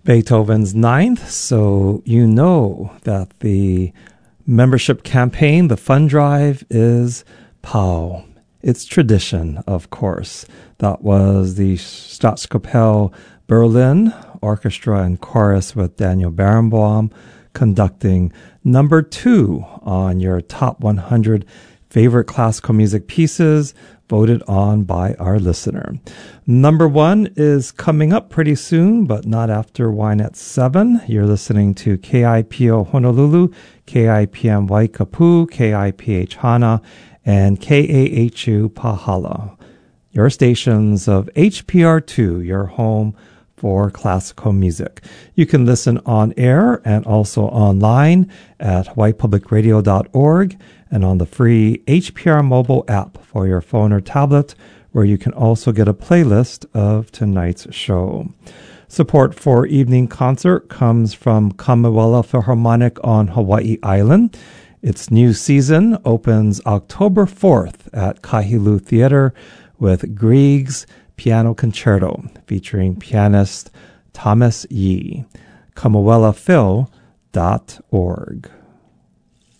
Beethoven's Ninth, so you know that the membership campaign, the fund drive, is POW. It's tradition, of course. That was the Staatskapelle Berlin Orchestra and Chorus with Daniel Barenboim conducting number 2 on your top 100 favorite classical music pieces voted on by our listener. Number 1 is coming up pretty soon, but not after Wine at 7. You're listening to KIPO Honolulu, KIPM Waikapu, KIPH Hana, and KAHU Pahala. Your stations of HPR2, your home for classical music. You can listen on air and also online at hawaiipublicradio.org and on the free HPR mobile app for your phone or tablet, where you can also get a playlist of tonight's show. Support for evening concert comes from Kamiwela Philharmonic on Hawaii Island. Its new season opens October 4th at Kahilu Theater with Grieg's Piano Concerto featuring pianist Thomas Yee. KamiwelaPhil.org.